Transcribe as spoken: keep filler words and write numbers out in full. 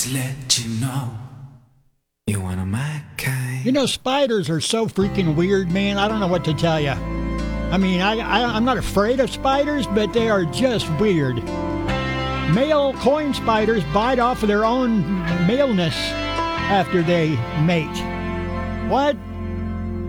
Just let you know you're one of my kind. You know, spiders are so freaking weird, man. I don't know what to tell you. I mean, I, I, I'm not afraid of spiders, but they are just weird. Male coin spiders bite off of their own maleness after they mate. What?